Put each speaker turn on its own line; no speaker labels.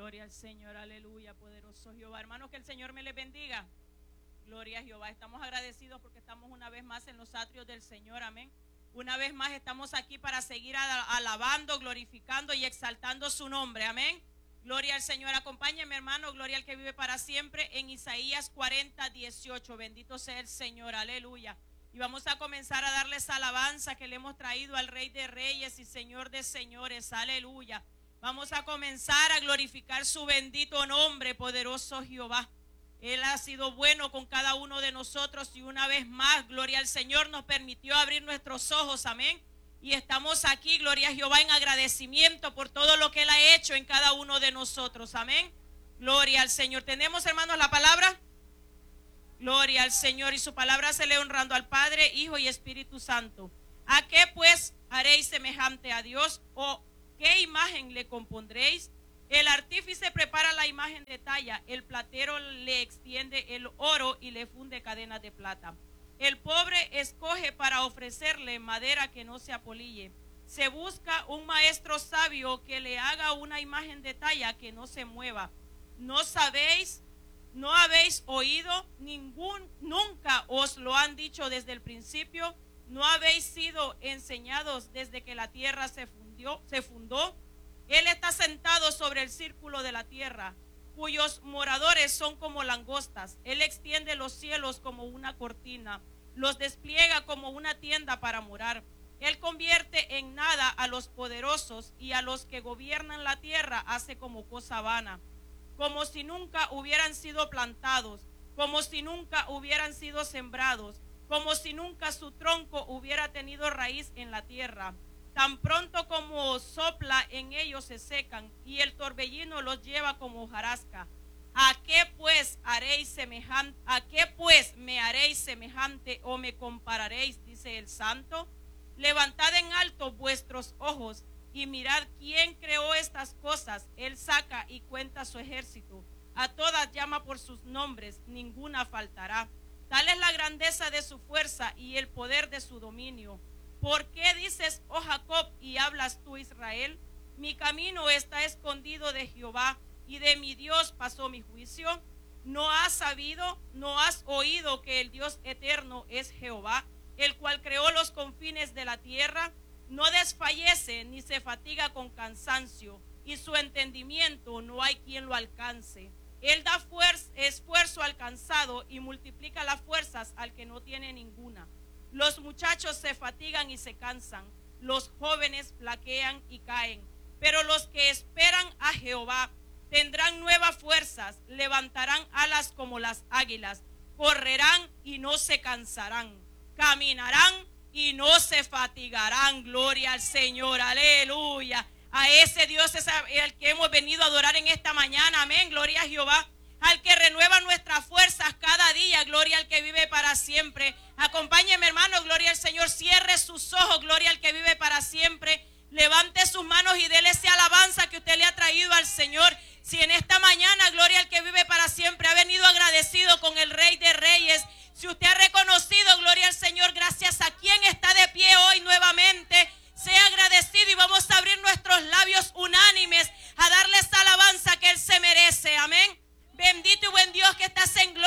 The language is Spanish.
Gloria al Señor, aleluya, poderoso Jehová. Hermanos, que el Señor me les bendiga. Gloria a Jehová. Estamos agradecidos porque estamos una vez más en los atrios del Señor, amén. Una vez más estamos aquí para seguir alabando, glorificando y exaltando su nombre, amén. Gloria al Señor. Acompáñenme, hermano, gloria al que vive para siempre, en Isaías 40:18. Bendito sea el Señor, aleluya. Y vamos a comenzar a darles alabanza que le hemos traído al Rey de Reyes y Señor de Señores, aleluya. Vamos a comenzar a glorificar su bendito nombre, poderoso Jehová. Él ha sido bueno con cada uno de nosotros y una vez más, gloria al Señor, nos permitió abrir nuestros ojos, amén. Y estamos aquí, gloria a Jehová, en agradecimiento por todo lo que Él ha hecho en cada uno de nosotros, amén. Gloria al Señor. ¿Tenemos, hermanos, la palabra? Gloria al Señor, y su palabra se lee honrando al Padre, Hijo y Espíritu Santo. ¿A qué pues haréis semejante a Dios? ¿O qué imagen le compondréis? El artífice prepara la imagen de talla, el platero le extiende el oro y le funde cadenas de plata. El pobre escoge para ofrecerle madera que no se apolille. Se busca un maestro sabio que le haga una imagen de talla que no se mueva. ¿No sabéis? ¿No habéis oído? Nunca os lo han dicho desde el principio. ¿No habéis sido enseñados desde que la tierra se fundó? Él está sentado sobre el círculo de la tierra, cuyos moradores son como langostas. Él extiende los cielos como una cortina, los despliega como una tienda para morar. Él convierte en nada a los poderosos y a los que gobiernan la tierra hace como cosa vana. Como si nunca hubieran sido plantados, como si nunca hubieran sido sembrados, como si nunca su tronco hubiera tenido raíz en la tierra. Tan pronto como sopla en ellos se secan y el torbellino los lleva como hojarasca. ¿A qué pues me haréis semejante o me compararéis? Dice el Santo. Levantad en alto vuestros ojos y mirad quién creó estas cosas. Él saca y cuenta su ejército. A todas llama por sus nombres, ninguna faltará. Tal es la grandeza de su fuerza y el poder de su dominio. ¿Por qué dices, oh Jacob, y hablas tú, Israel? Mi camino está escondido de Jehová, y de mi Dios pasó mi juicio. ¿No has sabido, no has oído que el Dios eterno es Jehová, el cual creó los confines de la tierra? No desfallece ni se fatiga con cansancio, y su entendimiento no hay quien lo alcance. Él da esfuerzo al cansado y multiplica las fuerzas al que no tiene ninguna. Los muchachos se fatigan y se cansan, los jóvenes flaquean y caen, pero los que esperan a Jehová tendrán nuevas fuerzas, levantarán alas como las águilas, correrán y no se cansarán, caminarán y no se fatigarán. Gloria al Señor, aleluya. A ese Dios es el que hemos venido a adorar en esta mañana, amén, gloria a Jehová. Al que renueva nuestras fuerzas cada día, gloria al que vive para siempre. Acompáñeme, hermano, gloria al Señor. Cierre sus ojos, gloria al que vive para siempre. Levante sus manos y déle esa alabanza que usted le ha traído al Señor. Si en esta mañana, gloria al que vive para siempre, ha venido agradecido con el Rey de Reyes. Si usted ha reconocido, gloria al Señor, gracias a quien está de pie hoy nuevamente, sea agradecido y vamos a abrir nuestros labios unánimes a darle esa alabanza que Él se merece. Amén. Bendito y buen Dios que estás en